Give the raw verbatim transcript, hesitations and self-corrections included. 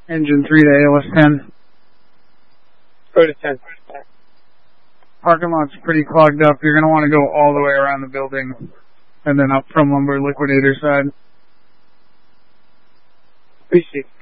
Engine three to A L S ten. Go to ten. Parking lot's pretty clogged up. You're going to want to go all the way around the building and then up from Lumber Liquidator side. Appreciate it.